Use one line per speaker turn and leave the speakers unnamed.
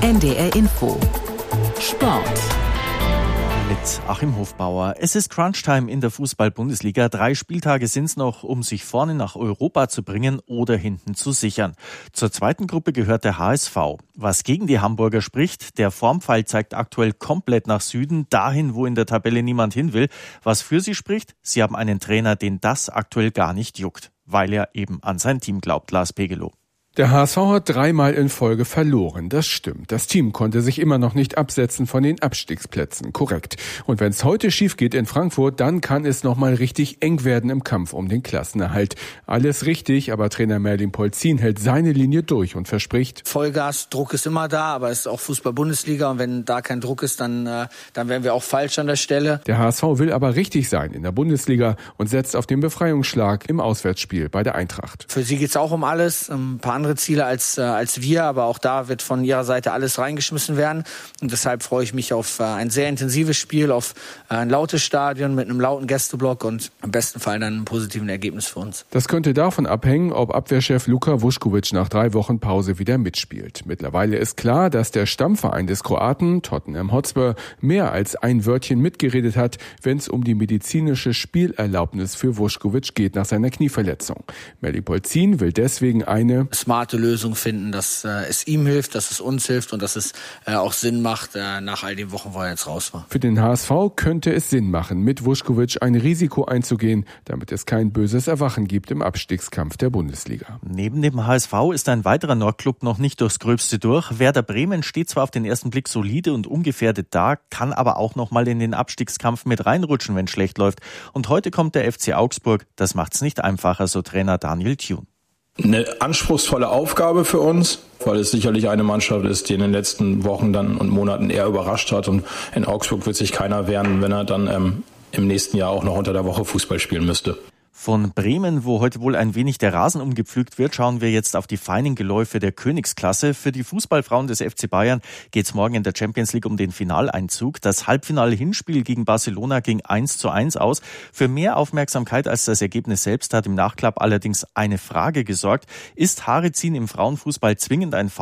NDR Info Sport
mit Achim Hofbauer. Es ist Crunchtime in der Fußball-Bundesliga. 3 Spieltage sind's noch, um sich vorne nach Europa zu bringen oder hinten zu sichern. Zur zweiten Gruppe gehört der HSV. Was gegen die Hamburger spricht, der Formfall zeigt aktuell komplett nach Süden, dahin, wo in der Tabelle niemand hin will. Was für sie spricht, sie haben einen Trainer, den das aktuell gar nicht juckt, weil er eben an sein Team glaubt, Lars Pegelow.
Der HSV hat 3-mal in Folge verloren, das stimmt. Das Team konnte sich immer noch nicht absetzen von den Abstiegsplätzen, korrekt. Und wenn es heute schief geht in Frankfurt, dann kann es nochmal richtig eng werden im Kampf um den Klassenerhalt. Alles richtig, aber Trainer Merlin Polzin hält seine Linie durch und verspricht:
Vollgas, Druck ist immer da, aber es ist auch Fußball-Bundesliga und wenn da kein Druck ist, dann wären wir auch falsch an der Stelle.
Der HSV will aber richtig sein in der Bundesliga und setzt auf den Befreiungsschlag im Auswärtsspiel bei der Eintracht.
Für sie geht's auch um alles, ein paar andere Ziele als wir, aber auch da wird von ihrer Seite alles reingeschmissen werden und deshalb freue ich mich auf ein sehr intensives Spiel, auf ein lautes Stadion mit einem lauten Gästeblock und im besten Fall dann einem positiven Ergebnis für uns.
Das könnte davon abhängen, ob Abwehrchef Luka Vuskovic nach 3 Wochen Pause wieder mitspielt. Mittlerweile ist klar, dass der Stammverein des Kroaten, Tottenham Hotspur, mehr als ein Wörtchen mitgeredet hat, wenn es um die medizinische Spielerlaubnis für Vuskovic geht nach seiner Knieverletzung. Merlin Polzin will deswegen eine
smarte Lösung finden, dass es ihm hilft, dass es uns hilft und dass es auch Sinn macht nach all den Wochen, wo er jetzt raus war.
Für den HSV könnte es Sinn machen, mit Vuskovic ein Risiko einzugehen, damit es kein böses Erwachen gibt im Abstiegskampf der Bundesliga.
Neben dem HSV ist ein weiterer Nordclub noch nicht durchs Gröbste durch. Werder Bremen steht zwar auf den ersten Blick solide und ungefährdet da, kann aber auch noch mal in den Abstiegskampf mit reinrutschen, wenn es schlecht läuft. Und heute kommt der FC Augsburg. Das macht's nicht einfacher, so Trainer Daniel Thune.
Eine anspruchsvolle Aufgabe für uns, weil es sicherlich eine Mannschaft ist, die in den letzten Wochen dann und Monaten eher überrascht hat. Und in Augsburg wird sich keiner wehren, wenn er dann im nächsten Jahr auch noch unter der Woche Fußball spielen müsste.
Von Bremen, wo heute wohl ein wenig der Rasen umgepflügt wird, schauen wir jetzt auf die feinen Geläufe der Königsklasse. Für die Fußballfrauen des FC Bayern geht es morgen in der Champions League um den Finaleinzug. Das Halbfinale-Hinspiel gegen Barcelona ging 1:1 aus. Für mehr Aufmerksamkeit als das Ergebnis selbst hat im Nachklapp allerdings eine Frage gesorgt: Ist Haareziehen im Frauenfußball zwingend ein